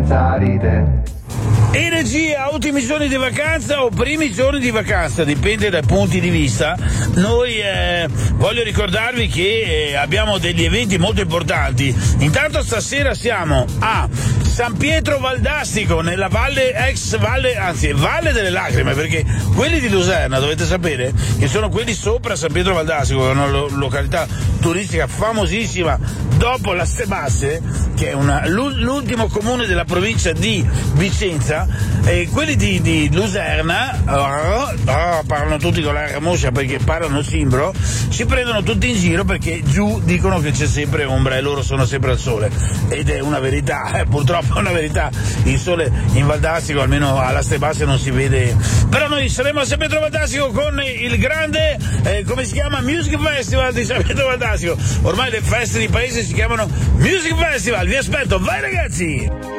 senza ride. Energia, ultimi giorni di vacanza o primi giorni di vacanza, dipende dai punti di vista. Noi voglio ricordarvi che abbiamo degli eventi molto importanti. Intanto stasera siamo a San Pietro Valdastico, nella Valle delle Lacrime, perché quelli di Luserna, dovete sapere, che sono quelli sopra San Pietro Valdastico, che è una località turistica famosissima dopo la Sebasse, che è l'ultimo comune della provincia di Vicenza. E quelli di Luserna parlano tutti con la ramoscia perché parlano simbro, si prendono tutti in giro perché giù dicono che c'è sempre ombra e loro sono sempre al sole, ed è una verità, purtroppo è una verità. Il sole in Valdastico, almeno alla Sebasse, non si vede. Però noi saremo a San Pietro Valdastico con il grande come si chiama? Music Festival di San Pietro Valdastico. Ormai le feste di paese si chiamano Music Festival. Vi aspetto, vai ragazzi!